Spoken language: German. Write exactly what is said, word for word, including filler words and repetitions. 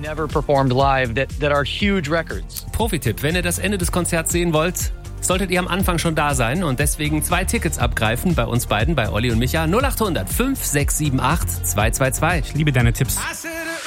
never performed live that, that are huge records. Profi-Tipp, wenn ihr das Ende des Konzerts sehen wollt, solltet ihr am Anfang schon da sein und deswegen zwei Tickets abgreifen bei uns beiden, bei Olli und Micha. null acht hundert fünf sechs sieben acht zwei zwei zwei. Ich liebe deine Tipps.